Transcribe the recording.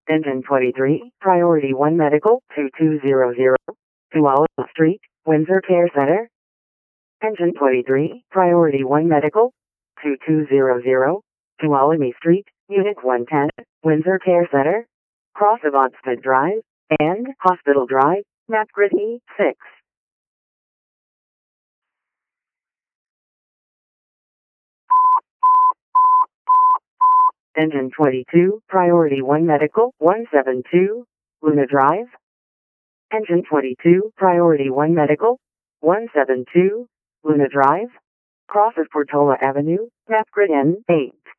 Engine 23, Priority 1 Medical, 2200, Tualabi Street, Windsor Care Center. Engine 23, Priority 1 Medical, 2200, Tualabi Street, Unit 110, Windsor Care Center. Cross of Oxford Drive, and Hospital Drive, Map Grid E6. Engine 22, Priority 1 Medical, 172, Luna Drive. Engine 22, Priority 1 Medical, 172, Luna Drive. Cross of Portola Avenue, Map Grid N8.